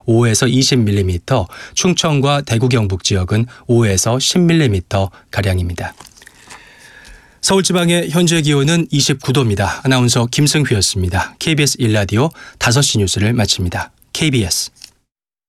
5에서 20mm, 충청과 대구 경북 지역은 5에서 10mm가량입니다. 서울지방의 현재 기온은 29도입니다. 아나운서 김승휘였습니다. KBS 1라디오 5시 뉴스를 마칩니다. KBS